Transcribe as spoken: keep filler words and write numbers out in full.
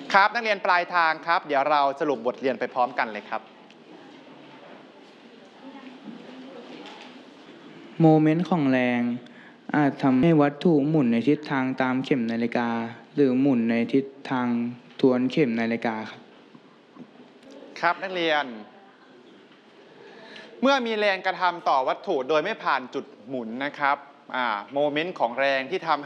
ครับนักเรียนปลายทางครับเดี๋ยวเราสรุปบทเรียนไปพร้อมกันเลยครับโมเมนต์ของแรงอาจทำให้วัตถุหมุนในทิศทางตามเข็มนาฬิกาหรือหมุนในทิศทางทวนเข็มนาฬิกาครับครับนักเรียนเมื่อมีแรงกระทำต่อวัตถุโดยไม่ผ่านจุดหมุนนะครับโมเมนต์ของแรงที่ทำ